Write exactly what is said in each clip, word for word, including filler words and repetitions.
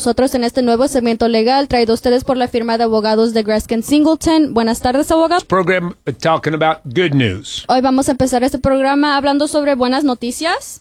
nosotros en este nuevo segmento legal traído a ustedes por la firma de abogados de Graskin Singleton. Buenas tardes, abogado. Program uh, talking about good news. Hoy vamos a empezar este programa hablando sobre buenas noticias.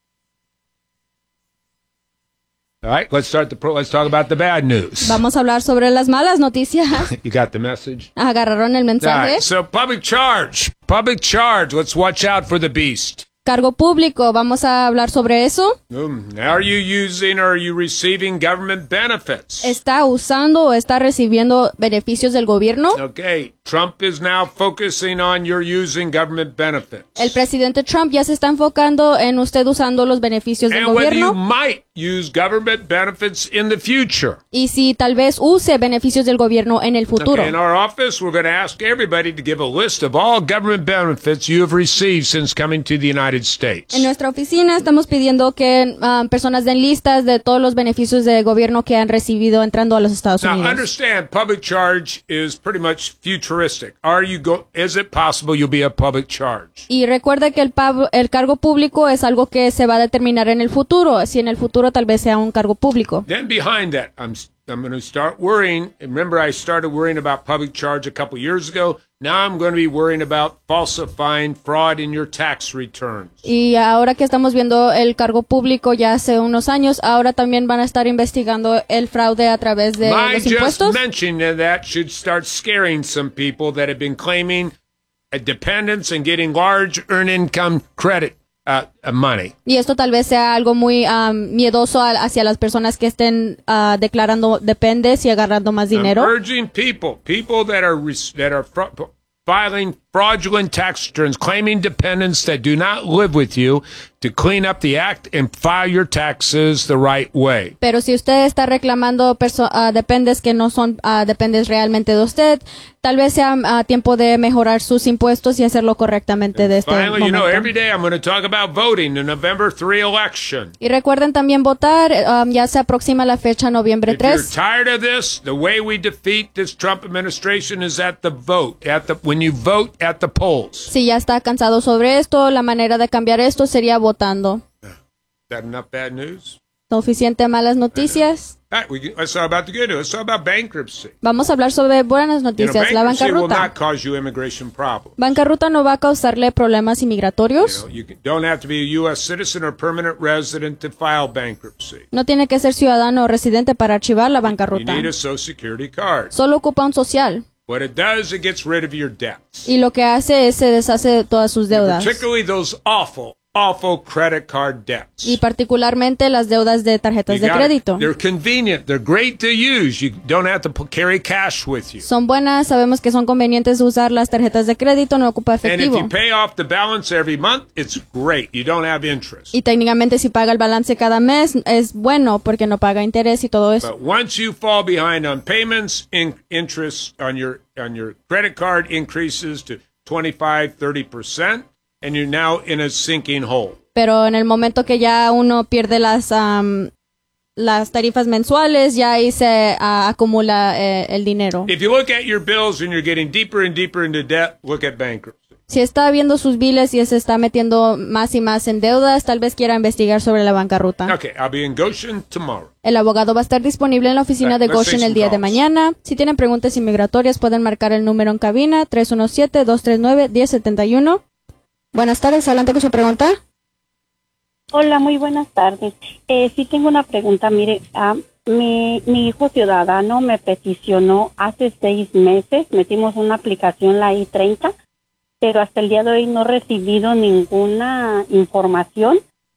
All right, let's start the pro- let's talk about the bad news. Vamos a hablar sobre las malas noticias. You got the message? ¿Agarraron el All mensaje? right, so public charge. Public charge. Let's watch out for the beast. Cargo público, vamos a hablar sobre eso. Um, are you using or are you receiving government benefits? ¿Está usando o está recibiendo beneficios del gobierno? Okay, Trump is now focusing on your using government benefits. El presidente Trump ya se está enfocando en usted usando los beneficios del And whether you gobierno might use government benefits in the future. y si tal vez use beneficios del gobierno en el futuro. Okay, in our office, we're going to ask everybody to give a list of all government benefits you have received since coming to the United States. En nuestra oficina estamos pidiendo que um, personas den listas de todos los beneficios de gobierno que han recibido entrando a los Estados Now, Unidos. understand, public charge is pretty much futuristic. Are you go? Is it possible you'll be a public charge? Y recuerda que el, pav- el cargo público es algo que se va a determinar en el futuro, si en el futuro tal vez sea un cargo público. Then behind that, I'm I'm going to start worrying. Remember, I started worrying about public charge a couple years ago. Now I'm going to be worrying about falsifying fraud in your tax returns. Y ahora que estamos viendo el cargo público ya hace unos años, ahora también van a estar investigando el fraude a través de My los just impuestos. mentioning that should start scaring some people that have been claiming a dependence and getting large earned income credit uh, uh, money. Y esto tal vez sea algo muy um, miedoso a- hacia las personas que estén uh, declarando dependes y agarrando más dinero. I'm urging people, people that are res- that are fra- filing fraudulent tax returns, claiming dependents that do not live with you, to clean up the act and file your taxes the right way. Pero si usted está reclamando perso- ah, dependes que no son ah, dependes realmente de usted, tal vez sea ah, tiempo de mejorar sus impuestos y hacerlo correctamente de este Finally, you know, momento. every day I'm going to talk about voting, the November third election. Y recuerden también votar, ah, ya se aproxima la fecha noviembre If you're tres. tired of this, the way we defeat this Trump administration is at the vote, at the when you vote at the polls. Si ya está cansado sobre esto, la manera de cambiar esto sería votando. Is that enough bad news? ¿Suficiente malas noticias? All right, we can, let's talk about the good news. Let's talk about bankruptcy. Vamos a hablar sobre buenas You know, noticias. La bankruptcy will bancarrota. not cause you immigration problems. Bancarrota no va a causarle problemas You inmigratorios. know, you can- don't have to be a U S citizen or permanent resident to file bankruptcy. No tiene que ser ciudadano o residente para archivar la You bancarrota. need a Social Security card. Solo ocupa un social. What it does, it gets rid of your debts, Y lo que hace es se deshace de todas sus deudas. particularly those awful, awful credit card debts. Y particularmente las deudas de tarjetas You de got it. crédito. They're convenient. They're great to use. You don't have to pu- carry cash with you. Son buenas, sabemos que son convenientes usar las tarjetas de crédito, no ocupa And if efectivo. you pay off the balance every month, it's great. You don't have interest. Y técnicamente si paga el balance cada mes es bueno porque no paga interés y todo eso. But once you fall behind on payments, in, interest on your on your credit card increases to twenty-five, thirty percent, and you're now in a sinking hole. Pero en el momento que ya uno pierde las am, las tarifas mensuales, ya ahí se ah, acumula eh, el dinero. If you look at your bills and you're getting deeper and deeper into debt, look at bankruptcy. Si está viendo sus biles y se está metiendo más y más en deudas, tal vez quiera investigar sobre la bancarrota. Okay, I'll be in Goshen tomorrow. El abogado va a estar disponible en la oficina de Let's take Goshen el some día de calls. mañana. Si tienen preguntas inmigratorias, pueden marcar el número en cabina tres uno siete, dos tres nueve, uno cero siete uno. Buenas tardes, adelante con su pregunta. Hola, muy buenas tardes. Eh, sí tengo una pregunta. Mire, ah, mi, mi hijo ciudadano me peticionó hace seis meses. Metimos una aplicación, la I treinta, pero hasta el día de hoy no he recibido ninguna información.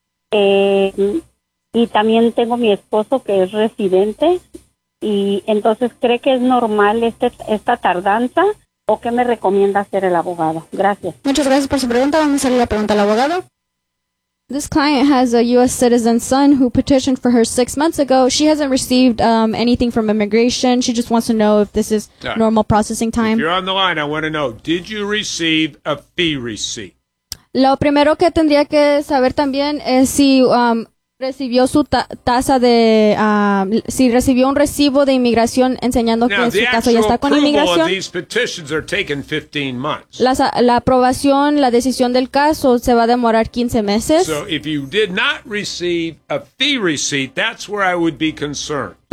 Eh, y también tengo mi esposo que es residente. Y entonces, ¿cree que es normal este, esta tardanza? ¿O qué me recomienda hacer el abogado? Gracias. Muchas gracias por su pregunta. Vamos a hacerle la pregunta al abogado. This client has a U S citizen son who petitioned for her six months ago. She hasn't received um, anything from immigration. She just wants to know if this is Yeah. normal processing If time. you're on the line, I want to know, did you receive a fee receipt? Lo primero que tendría que saber también es si um, recibió su ta- tasa de, um, si recibió un recibo de inmigración enseñando Now, que the su caso ya actual está con approval of inmigración. these petitions are taking fifteen months. La, sa- la aprobación, la decisión del caso se va a demorar quince meses. So if you did not receive a fee receipt, that's where I would be concerned.